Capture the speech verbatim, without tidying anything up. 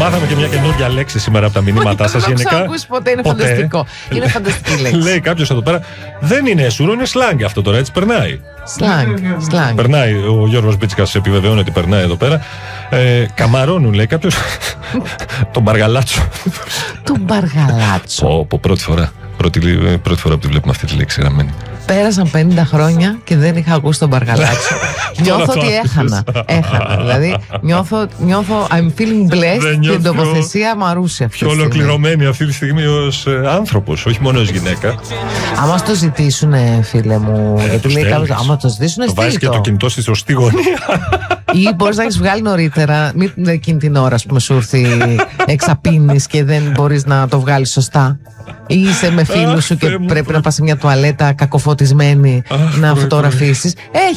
Μάθαμε και μια καινούργια λέξη σήμερα από τα μηνύματά σας. Δεν το έχω ακούσει ποτέ, είναι ποτέ. Φανταστικό. Είναι φανταστική λέξη. Λέει κάποιος εδώ πέρα, δεν είναι εσούρο, είναι σλάνγκ αυτό τώρα, έτσι περνάει. Σλάνγκ, σλάνγκ. Περνάει, ο Γιώργος Μπίτσικας επιβεβαιώνει ότι περνάει εδώ πέρα. Ε, καμαρώνουν, λέει κάποιος, τον Μπαργαλάτσο. Τον Μπαργαλάτσο. Πω, πω, πρώτη φορά. Πρώτη, πρώτη φορά που τη βλέπουμε αυτή τη λέξη γραμμένη. Πέρασαν πενήντα χρόνια και δεν είχα ακούσει τον Μπαργαλάτσο. Νιώθω ότι έχανα. Έχανα. Δηλαδή, νιώθω, νιώθω I'm feeling blessed την τοποθεσία Μαρούση αυτή. Πιο ολοκληρωμένη αυτή τη στιγμή ως ε, άνθρωπος, όχι μόνο ως γυναίκα. Άμα το ζητήσουν, φίλε μου, ε, γιατί λέει κάποιος, άμα το ζητήσουν, το βάζεις και το κινητό στη σωστή γωνία. Ή μπορείς να έχεις βγάλει νωρίτερα, μην εκείνη την ώρα που σου έρθει εξαπίνεις και δεν μπορείς να το βγάλεις σωστά. Ή είσαι με φίλους σου και πρέπει να πας σε μια τουαλέτα κακοφωτισμένη να φωτογραφίσεις. Έχει